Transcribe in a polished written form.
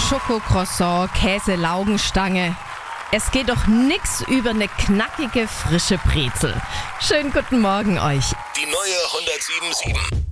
Schokocroissant, Käse-Laugenstange. Es geht doch nix über eine knackige, frische Brezel. Schönen guten Morgen euch. Die neue 107.7.